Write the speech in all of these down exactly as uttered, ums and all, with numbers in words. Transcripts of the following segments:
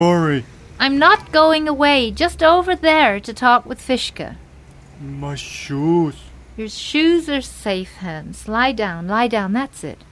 Dory, I'm not going away, just over there to talk with Fishka. my shoes. Your shoes are safe, Hans. Lie down, lie down, that's it.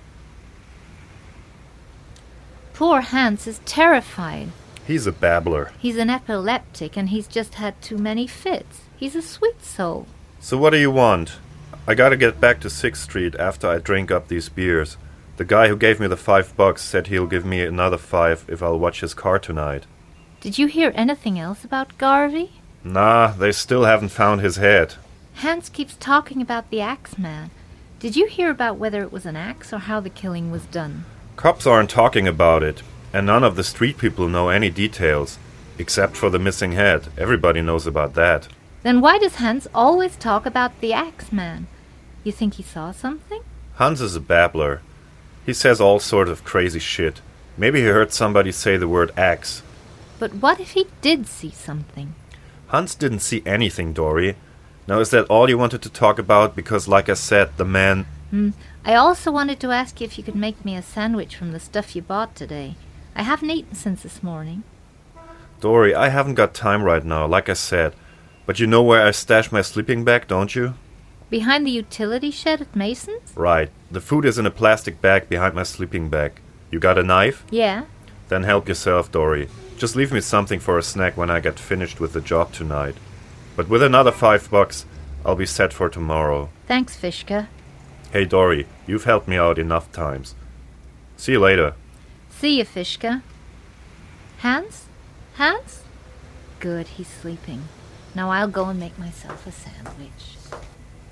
Poor Hans is terrified. He's a babbler. He's an epileptic and he's just had too many fits. He's a sweet soul. So what do you want? I gotta get back to sixth Street after I drink up these beers. The guy who gave me the five bucks said he'll give me another five if I'll watch his car tonight. Did you hear anything else about Garvey? Nah, they still haven't found his head. Hans keeps talking about the axe man. Did you hear about whether it was an axe or how the killing was done? Cops aren't talking about it, and none of the street people know any details. Except for the missing head. Everybody knows about that. Then why does Hans always talk about the axe man? You think he saw something? Hans is a babbler. He says all sorts of crazy shit. Maybe he heard somebody say the word axe. But what if he did see something? Hans didn't see anything, Dory. Now, is that all you wanted to talk about? Because, like I said, the man... Hmm. I also wanted to ask you if you could make me a sandwich from the stuff you bought today. I haven't eaten since this morning. Dory, I haven't got time right now, like I said. But you know where I stash my sleeping bag, don't you? Behind the utility shed at Mason's? Right. The food is in a plastic bag behind my sleeping bag. You got a knife? Yeah. Then help yourself, Dory. Just leave me something for a snack when I get finished with the job tonight. But with another five bucks, I'll be set for tomorrow. Thanks, Fishka. Hey, Dory, you've helped me out enough times. See you later. See you, Fishka. Hans? Hans? Good, he's sleeping. Now I'll go and make myself a sandwich.